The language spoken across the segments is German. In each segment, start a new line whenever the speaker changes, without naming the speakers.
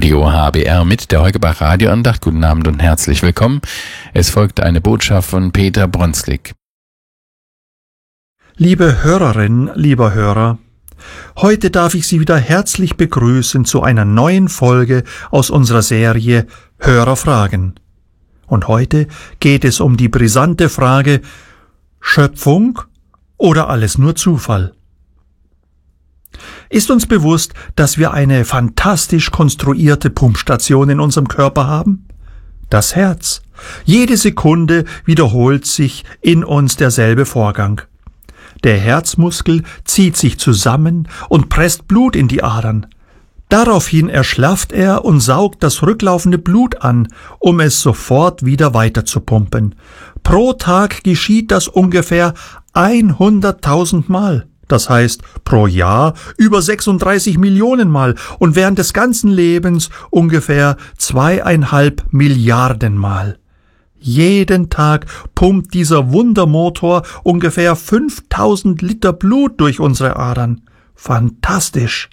Radio HBR mit der Heugabach Radioandacht. Guten Abend und herzlich willkommen. Es folgt eine Botschaft von Peter Bronslik.
Liebe Hörerin, lieber Hörer, heute darf ich Sie wieder herzlich begrüßen zu einer neuen Folge aus unserer Serie Hörerfragen. Und heute geht es um die brisante Frage: Schöpfung oder alles nur Zufall? Ist uns bewusst, dass wir eine fantastisch konstruierte Pumpstation in unserem Körper haben? Das Herz. Jede Sekunde wiederholt sich in uns derselbe Vorgang. Der Herzmuskel zieht sich zusammen und presst Blut in die Adern. Daraufhin erschlafft er und saugt das rücklaufende Blut an, um es sofort wieder weiter zu pumpen. Pro Tag geschieht das ungefähr 100.000 Mal. Das heißt pro Jahr über 36 Millionen Mal und während des ganzen Lebens ungefähr 2,5 Milliarden Mal. Jeden Tag pumpt dieser Wundermotor ungefähr 5000 Liter Blut durch unsere Adern. Fantastisch!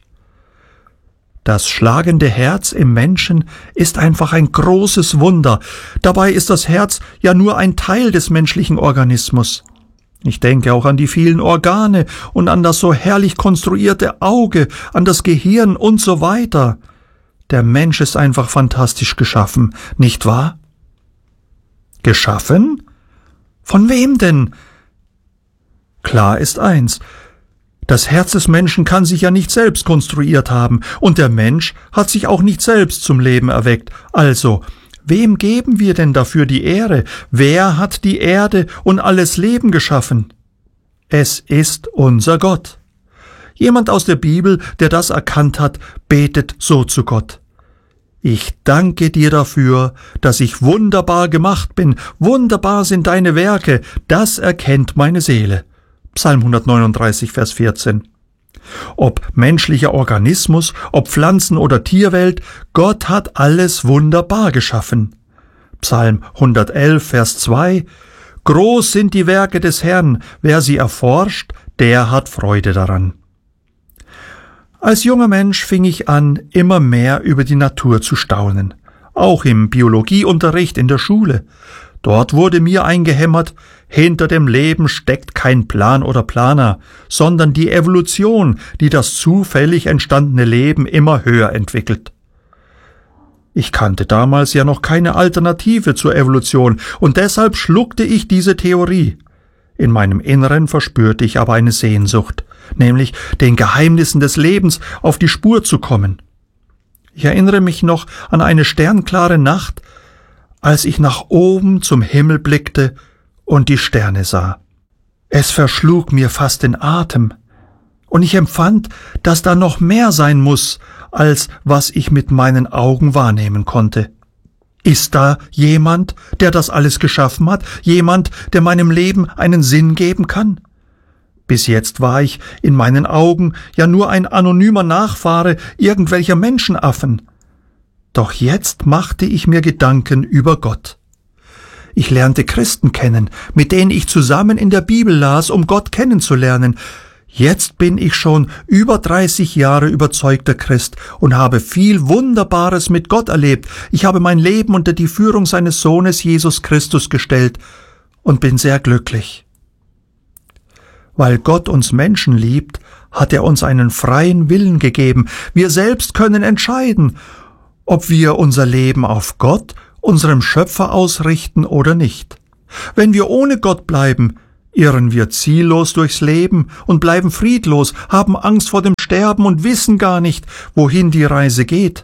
Das schlagende Herz im Menschen ist einfach ein großes Wunder. Dabei ist das Herz ja nur ein Teil des menschlichen Organismus. Ich denke auch an die vielen Organe und an das so herrlich konstruierte Auge, an das Gehirn und so weiter. Der Mensch ist einfach fantastisch geschaffen, nicht wahr? Geschaffen? Von wem denn? Klar ist eins: Das Herz des Menschen kann sich ja nicht selbst konstruiert haben, und der Mensch hat sich auch nicht selbst zum Leben erweckt. Also, wem geben wir denn dafür die Ehre? Wer hat die Erde und alles Leben geschaffen? Es ist unser Gott. Jemand aus der Bibel, der das erkannt hat, betet so zu Gott: Ich danke dir dafür, dass ich wunderbar gemacht bin. Wunderbar sind deine Werke. Das erkennt meine Seele. Psalm 139, Vers 14. Ob menschlicher Organismus, ob Pflanzen- oder Tierwelt, Gott hat alles wunderbar geschaffen. Psalm 111, Vers 2. Groß sind die Werke des Herrn, wer sie erforscht, der hat Freude daran. Als junger Mensch fing ich an, immer mehr über die Natur zu staunen. Auch im Biologieunterricht in der Schule. Dort wurde mir eingehämmert: Hinter dem Leben steckt kein Plan oder Planer, sondern die Evolution, die das zufällig entstandene Leben immer höher entwickelt. Ich kannte damals ja noch keine Alternative zur Evolution, und deshalb schluckte ich diese Theorie. In meinem Inneren verspürte ich aber eine Sehnsucht, nämlich den Geheimnissen des Lebens auf die Spur zu kommen. Ich erinnere mich noch an eine sternklare Nacht, als ich nach oben zum Himmel blickte und die Sterne sah. Es verschlug mir fast den Atem, und ich empfand, dass da noch mehr sein muss, als was ich mit meinen Augen wahrnehmen konnte. Ist da jemand, der das alles geschaffen hat? Jemand, der meinem Leben einen Sinn geben kann? Bis jetzt war ich in meinen Augen ja nur ein anonymer Nachfahre irgendwelcher Menschenaffen. Doch jetzt machte ich mir Gedanken über Gott. Ich lernte Christen kennen, mit denen ich zusammen in der Bibel las, um Gott kennenzulernen. Jetzt bin ich schon über 30 Jahre überzeugter Christ und habe viel Wunderbares mit Gott erlebt. Ich habe mein Leben unter die Führung seines Sohnes Jesus Christus gestellt und bin sehr glücklich. Weil Gott uns Menschen liebt, hat er uns einen freien Willen gegeben. Wir selbst können entscheiden, ob wir unser Leben auf Gott, unserem Schöpfer, ausrichten oder nicht. Wenn wir ohne Gott bleiben, irren wir ziellos durchs Leben und bleiben friedlos, haben Angst vor dem Sterben und wissen gar nicht, wohin die Reise geht.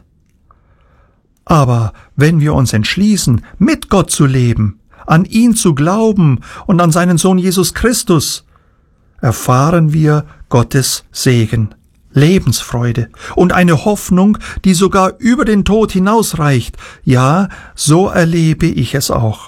Aber wenn wir uns entschließen, mit Gott zu leben, an ihn zu glauben und an seinen Sohn Jesus Christus, erfahren wir Gottes Segen, Lebensfreude und eine Hoffnung, die sogar über den Tod hinausreicht. Ja, so erlebe ich es auch.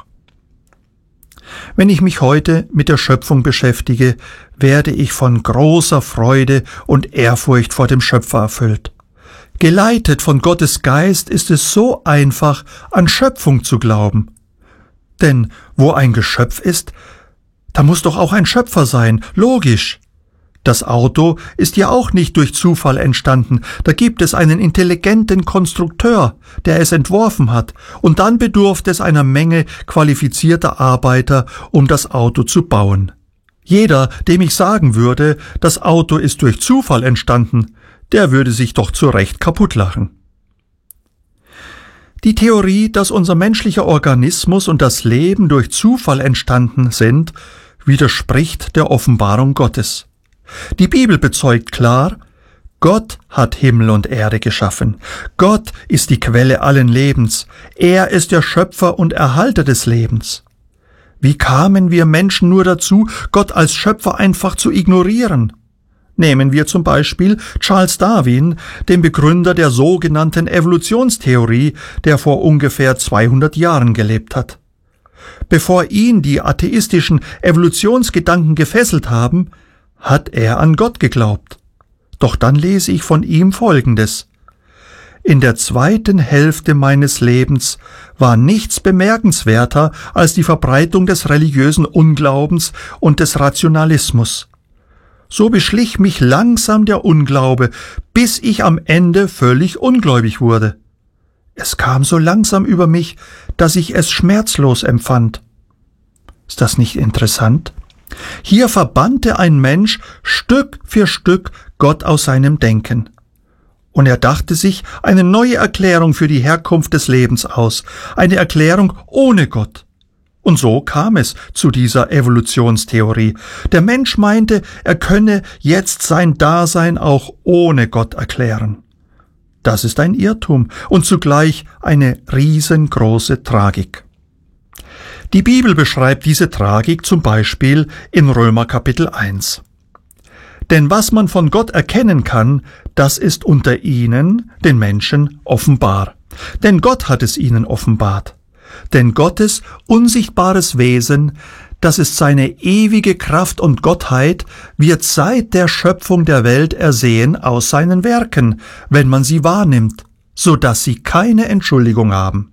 Wenn ich mich heute mit der Schöpfung beschäftige, werde ich von großer Freude und Ehrfurcht vor dem Schöpfer erfüllt. Geleitet von Gottes Geist ist es so einfach, an Schöpfung zu glauben. Denn wo ein Geschöpf ist, da muss doch auch ein Schöpfer sein, logisch. Das Auto ist ja auch nicht durch Zufall entstanden. Da gibt es einen intelligenten Konstrukteur, der es entworfen hat, und dann bedurfte es einer Menge qualifizierter Arbeiter, um das Auto zu bauen. Jeder, dem ich sagen würde, das Auto ist durch Zufall entstanden, der würde sich doch zu Recht kaputtlachen. Die Theorie, dass unser menschlicher Organismus und das Leben durch Zufall entstanden sind, widerspricht der Offenbarung Gottes. Die Bibel bezeugt klar, Gott hat Himmel und Erde geschaffen. Gott ist die Quelle allen Lebens. Er ist der Schöpfer und Erhalter des Lebens. Wie kamen wir Menschen nur dazu, Gott als Schöpfer einfach zu ignorieren? Nehmen wir zum Beispiel Charles Darwin, den Begründer der sogenannten Evolutionstheorie, der vor ungefähr 200 Jahren gelebt hat. Bevor ihn die atheistischen Evolutionsgedanken gefesselt haben, hat er an Gott geglaubt. Doch dann lese ich von ihm Folgendes: In der zweiten Hälfte meines Lebens war nichts bemerkenswerter als die Verbreitung des religiösen Unglaubens und des Rationalismus. So beschlich mich langsam der Unglaube, bis ich am Ende völlig ungläubig wurde. Es kam so langsam über mich, dass ich es schmerzlos empfand. Ist das nicht interessant? Hier verbannte ein Mensch Stück für Stück Gott aus seinem Denken. Und er dachte sich eine neue Erklärung für die Herkunft des Lebens aus, eine Erklärung ohne Gott. Und so kam es zu dieser Evolutionstheorie. Der Mensch meinte, er könne jetzt sein Dasein auch ohne Gott erklären. Das ist ein Irrtum und zugleich eine riesengroße Tragik. Die Bibel beschreibt diese Tragik zum Beispiel in Römer Kapitel 1. Denn was man von Gott erkennen kann, das ist unter ihnen, den Menschen, offenbar. Denn Gott hat es ihnen offenbart. Denn Gottes unsichtbares Wesen, das ist seine ewige Kraft und Gottheit, wird seit der Schöpfung der Welt ersehen aus seinen Werken, wenn man sie wahrnimmt, so dass sie keine Entschuldigung haben.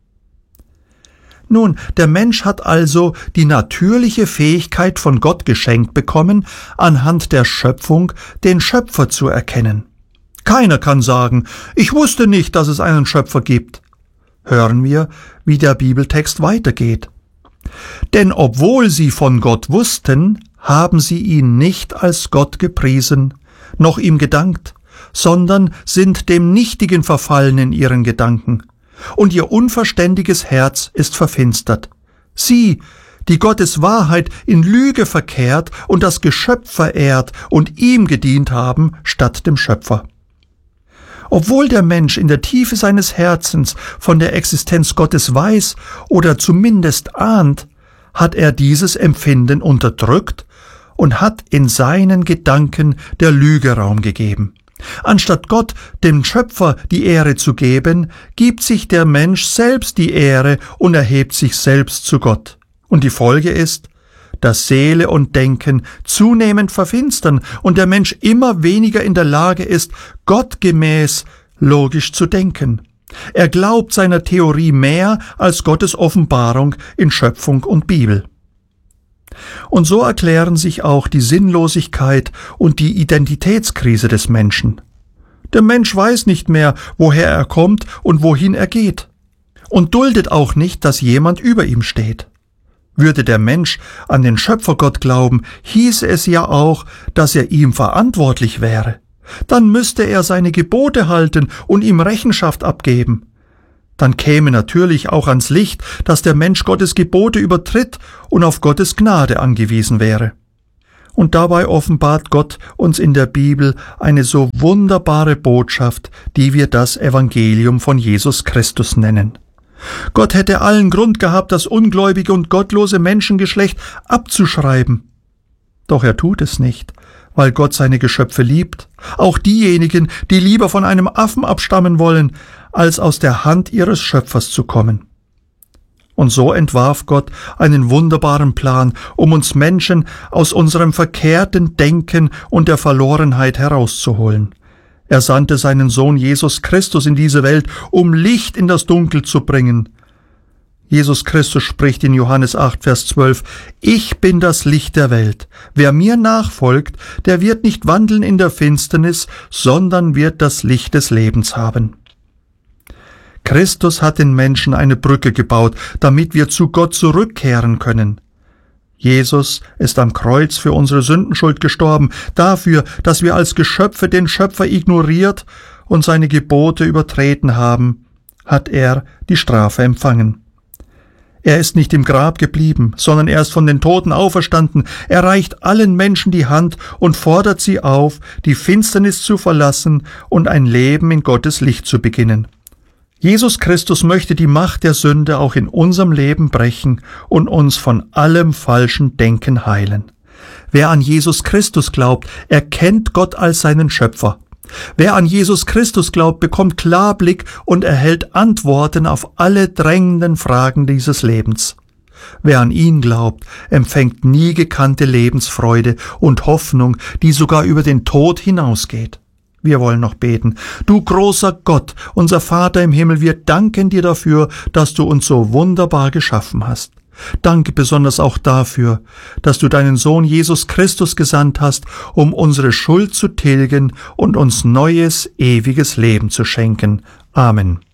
Nun, der Mensch hat also die natürliche Fähigkeit von Gott geschenkt bekommen, anhand der Schöpfung den Schöpfer zu erkennen. Keiner kann sagen, ich wusste nicht, dass es einen Schöpfer gibt. Hören wir, wie der Bibeltext weitergeht. Denn obwohl sie von Gott wussten, haben sie ihn nicht als Gott gepriesen, noch ihm gedankt, sondern sind dem Nichtigen verfallen in ihren Gedanken. Und ihr unverständiges Herz ist verfinstert. Sie, die Gottes Wahrheit in Lüge verkehrt und das Geschöpf verehrt und ihm gedient haben, statt dem Schöpfer. Obwohl der Mensch in der Tiefe seines Herzens von der Existenz Gottes weiß oder zumindest ahnt, hat er dieses Empfinden unterdrückt und hat in seinen Gedanken der Lüge Raum gegeben. Anstatt Gott, dem Schöpfer, die Ehre zu geben, gibt sich der Mensch selbst die Ehre und erhebt sich selbst zu Gott. Und die Folge ist, dass Seele und Denken zunehmend verfinstern und der Mensch immer weniger in der Lage ist, gottgemäß logisch zu denken. Er glaubt seiner Theorie mehr als Gottes Offenbarung in Schöpfung und Bibel. Und so erklären sich auch die Sinnlosigkeit und die Identitätskrise des Menschen. Der Mensch weiß nicht mehr, woher er kommt und wohin er geht, und duldet auch nicht, dass jemand über ihm steht. Würde der Mensch an den Schöpfergott glauben, hieße es ja auch, dass er ihm verantwortlich wäre. Dann müsste er seine Gebote halten und ihm Rechenschaft abgeben. Dann käme natürlich auch ans Licht, dass der Mensch Gottes Gebote übertritt und auf Gottes Gnade angewiesen wäre. Und dabei offenbart Gott uns in der Bibel eine so wunderbare Botschaft, die wir das Evangelium von Jesus Christus nennen. Gott hätte allen Grund gehabt, das ungläubige und gottlose Menschengeschlecht abzuschreiben. Doch er tut es nicht, weil Gott seine Geschöpfe liebt, auch diejenigen, die lieber von einem Affen abstammen wollen, als aus der Hand ihres Schöpfers zu kommen. Und so entwarf Gott einen wunderbaren Plan, um uns Menschen aus unserem verkehrten Denken und der Verlorenheit herauszuholen. Er sandte seinen Sohn Jesus Christus in diese Welt, um Licht in das Dunkel zu bringen. Jesus Christus spricht in Johannes 8, Vers 12, Ich bin das Licht der Welt. Wer mir nachfolgt, der wird nicht wandeln in der Finsternis, sondern wird das Licht des Lebens haben. Christus hat den Menschen eine Brücke gebaut, damit wir zu Gott zurückkehren können. Jesus ist am Kreuz für unsere Sündenschuld gestorben, dafür, dass wir als Geschöpfe den Schöpfer ignoriert und seine Gebote übertreten haben, hat er die Strafe empfangen. Er ist nicht im Grab geblieben, sondern er ist von den Toten auferstanden. Er reicht allen Menschen die Hand und fordert sie auf, die Finsternis zu verlassen und ein Leben in Gottes Licht zu beginnen. Jesus Christus möchte die Macht der Sünde auch in unserem Leben brechen und uns von allem falschen Denken heilen. Wer an Jesus Christus glaubt, erkennt Gott als seinen Schöpfer. Wer an Jesus Christus glaubt, bekommt Klarblick und erhält Antworten auf alle drängenden Fragen dieses Lebens. Wer an ihn glaubt, empfängt nie gekannte Lebensfreude und Hoffnung, die sogar über den Tod hinausgeht. Wir wollen noch beten. Du großer Gott, unser Vater im Himmel, wir danken dir dafür, dass du uns so wunderbar geschaffen hast. Danke besonders auch dafür, dass du deinen Sohn Jesus Christus gesandt hast, um unsere Schuld zu tilgen und uns neues, ewiges Leben zu schenken. Amen.